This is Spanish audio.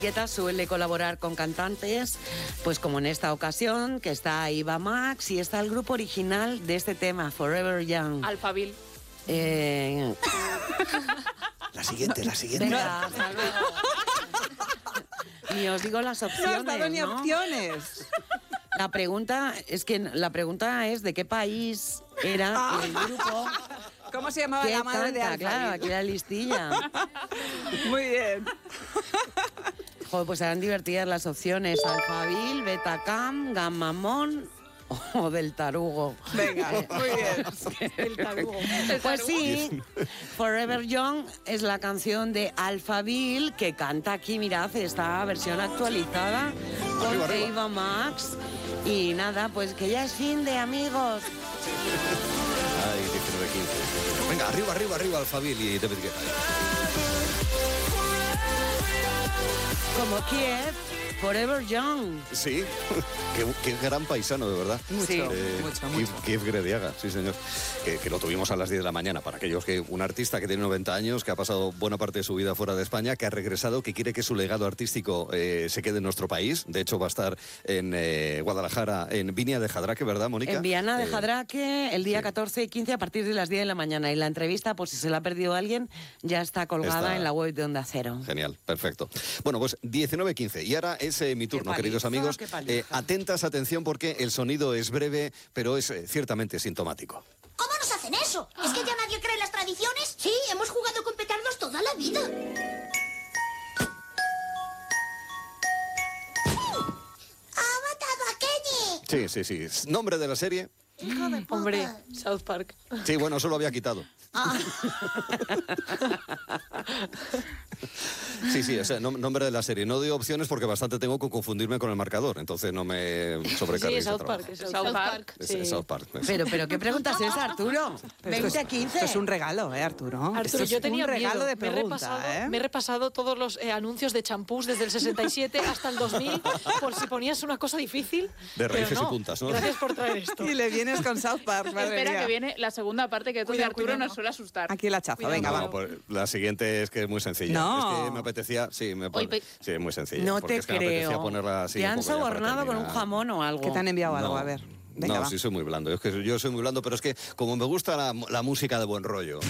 Guetta suele colaborar con cantantes, pues como en esta ocasión, que está Eva Max y está el grupo original de este tema, Forever Young. Alphaville. La siguiente. Venga, hasta luego. Ni os digo las opciones, No has dado ni ¿no? opciones. La pregunta es de qué país era el grupo. ¿Cómo se llamaba que la madre de canta, Alphaville? claro, aquí la listilla. Muy bien. Joder, pues eran divertidas las opciones. Alphaville, Betacam, Gammamon o del tarugo. Venga, muy bien. El tarugo. Pues sí, Forever Young es la canción de Alphaville que canta aquí, mirad, esta versión actualizada con Arriba, arriba. Eva Max. Y nada, pues que ya es fin de amigos. Ay, 19-15. Venga, arriba, Alphaville y David Guetta. Como Kiev, Forever Young. Sí, qué gran paisano, de verdad. Mucho, mucho. Kiev Grediaga, sí, señor. Que lo tuvimos a las 10 de la mañana. Para aquellos que un artista que tiene 90 años, que ha pasado buena parte de su vida fuera de España, que ha regresado, que quiere que su legado artístico se quede en nuestro país. De hecho, va a estar en Guadalajara, en Viña de Jadraque, ¿verdad, Mónica? En Viana de Jadraque, el día 14 y 15 a partir de las 10 de la mañana. Y la entrevista, por si se la ha perdido alguien, ya está colgada en la web de Onda Cero. Genial, perfecto. Bueno, pues 19-15. Y ahora es mi turno, queridos amigos. Atentas, atención, porque el sonido es breve, pero es ciertamente sintomático. ¿Cómo nos hacen eso? ¿Es que ya nadie cree en las tradiciones? Sí, hemos jugado con petardos toda la vida. ¡Ha matado a Kenny! Sí. Nombre de la serie. Hijo de puta. Hombre, South Park. Sí, bueno, eso lo había quitado. Sí, o sea, nombre de la serie. No doy opciones porque bastante tengo que confundirme con el marcador, entonces no me sobrecarguéis. Sí, South Park. South Park. Es South Park. Pero ¿qué preguntas es, Arturo? 20 a 15. Esto es un regalo, Arturo. Esto Arturo, es yo tenía un regalo miedo. de pregunta, Me he repasado todos los anuncios de champús desde el 67 hasta el 2000 por si ponías una cosa difícil. De raíces pero no. y puntas, ¿no? Gracias por traer esto. Y le vienes con South Park, madre Espera, mía. que viene la segunda parte que tú de Cuidado, Arturo cuidado. nos suele asustar. Aquí la chafa, venga, va. Pues la siguiente es que es muy sencilla. No. Es que me apetecía, sí, es muy sencilla. No porque te es que me apetecía creo. ponerla así ¿Te un han poco ya para sobornado con un terminar. jamón o algo? Que te han enviado algo, No. a ver. Venga, No, va. sí soy muy blando. Es que yo soy muy blando, pero es que como me gusta la música de buen rollo.